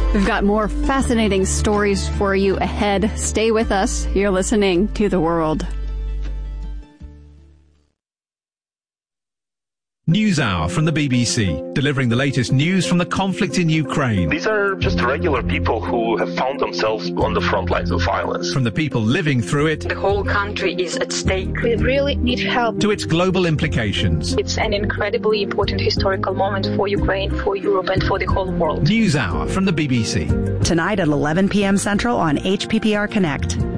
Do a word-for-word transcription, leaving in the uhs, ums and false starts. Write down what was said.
We've got more fascinating stories for you ahead. Stay with us. You're listening to The World. NewsHour from the B B C, delivering the latest news from the conflict in Ukraine. These are just regular people who have found themselves on the front lines of violence. From the people living through it. The whole country is at stake. We really need help. To its global implications. It's an incredibly important historical moment for Ukraine, for Europe, and for the whole world. NewsHour from the B B C. Tonight at eleven p.m. Central on H P P R Connect.